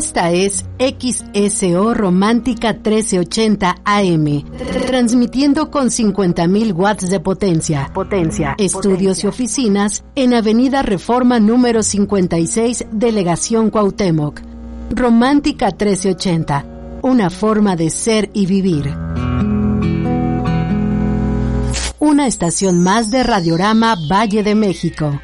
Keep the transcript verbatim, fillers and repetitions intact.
Esta es X S O Romántica trece ochenta A M, transmitiendo con cincuenta mil watts de potencia. Potencia. Estudios potencia. Y oficinas en Avenida Reforma número cincuenta y seis, Delegación Cuauhtémoc. Romántica trece ochenta, una forma de ser y vivir. Una estación más de Radiorama Valle de México.